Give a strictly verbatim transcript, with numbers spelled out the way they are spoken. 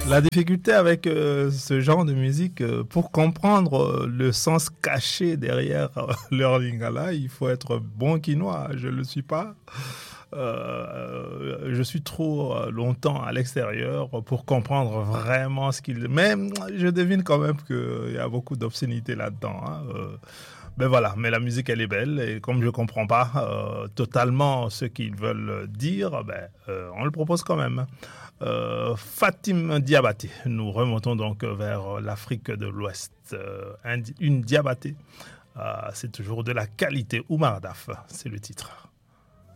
La difficulté avec euh, ce genre de musique, euh, pour comprendre euh, le sens caché derrière euh, leur lingala, il faut être bon quinois. Je ne le suis pas. Euh, je suis trop euh, longtemps à l'extérieur pour comprendre vraiment ce qu'il... Mais je devine quand même qu'il y a beaucoup d'obscénité là-dedans. Hein. Euh, ben voilà, mais la musique, elle est belle. Et comme je ne comprends pas euh, totalement ce qu'ils veulent dire, ben, euh, on le propose quand même. Euh, Fatim Diabaté. Nous remontons donc vers l'Afrique de l'Ouest. Euh, une Diabaté, euh, c'est toujours de la qualité. Oumar Daf, c'est le titre.